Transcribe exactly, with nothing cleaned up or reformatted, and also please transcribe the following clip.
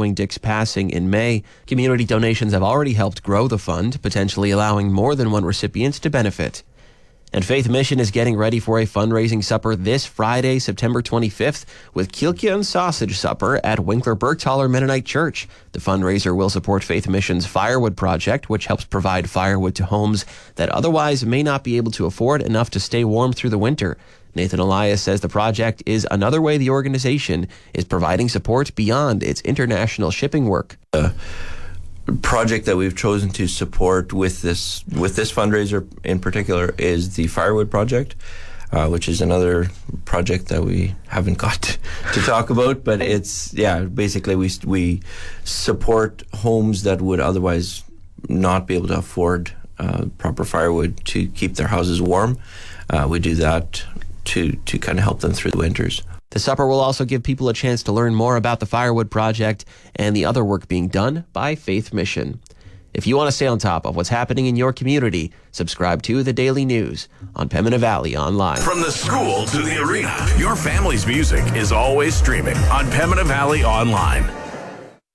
following Dick's passing in May. Community donations have already helped grow the fund, potentially allowing more than one recipient to benefit. And Faith Mission is getting ready for a fundraising supper this Friday, September twenty-fifth, with Kilkia and Sausage Supper at Winkler Bergthaler Mennonite Church. The fundraiser will support Faith Mission's Firewood Project, which helps provide firewood to homes that otherwise may not be able to afford enough to stay warm through the winter. Nathan Elias says the project is another way the organization is providing support beyond its international shipping work. Uh. Project that we've chosen to support with this with this fundraiser in particular is the Firewood Project, uh, which is another project that we haven't got to, to talk about. But it's yeah, basically we we support homes that would otherwise not be able to afford uh, proper firewood to keep their houses warm. Uh, we do that to to kind of help them through the winters. The supper will also give people a chance to learn more about the Firewood Project and the other work being done by Faith Mission. If you want to stay on top of what's happening in your community, subscribe to The Daily News on Pembina Valley Online. From the school to the arena, your family's music is always streaming on Pembina Valley Online.